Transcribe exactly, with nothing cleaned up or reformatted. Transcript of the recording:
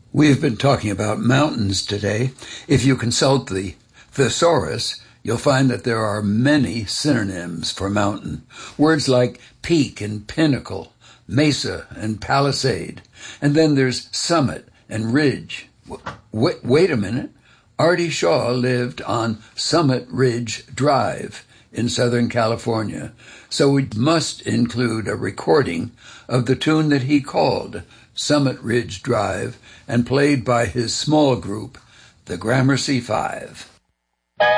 We've been talking about mountains today. If you consult the thesaurus, you'll find that there are many synonyms for mountain. Words like peak and pinnacle, mesa and palisade. And then there's summit and ridge. Wait, wait a minute. Artie Shaw lived on Summit Ridge Drive in Southern California, so we must include a recording of the tune that he called Summit Ridge Drive and played by his small group, the Gramercy Five.